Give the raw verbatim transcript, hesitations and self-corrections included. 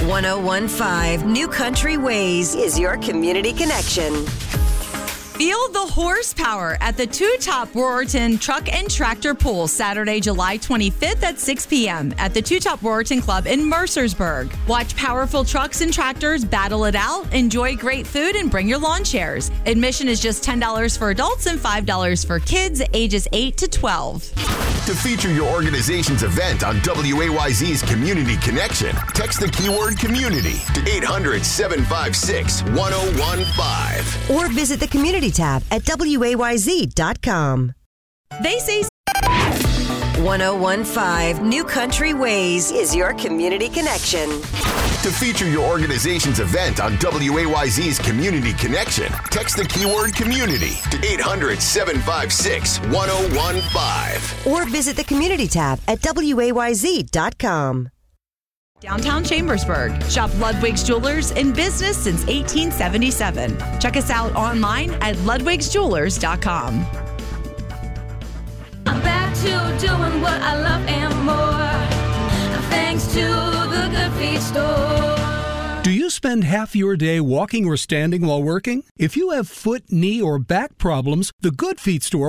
one oh one five New Country Ways is your community connection. Feel the horsepower at the Two Top Roriton Truck and Tractor Pool Saturday, July twenty-fifth at six p.m. at the Two Top Roriton Club in Mercersburg. Watch powerful trucks and tractors battle it out, enjoy great food, and bring your lawn chairs. Admission is just ten dollars for adults and five dollars for kids ages eight to twelve. To feature your organization's event on W A Y Z's Community Connection, text the keyword community to eight hundred, seven five six, one oh one five. Or visit the community tab at W A Y Z dot com. They say one oh one five New Country Ways is your community connection. To feature your organization's event on W A Y Z's Community Connection, text the keyword community to eight hundred, seven five six, one oh one five. Or visit the community tab at W A Y Z dot com. Downtown Chambersburg. Shop Ludwig's Jewelers, in business since eighteen seventy-seven. Check us out online at ludwigs jewelers dot com. I'm back to doing what I love and more, thanks to the Good Feet store. Do you spend half your day walking or standing while working? If you have foot, knee, or back problems, the Good Feet store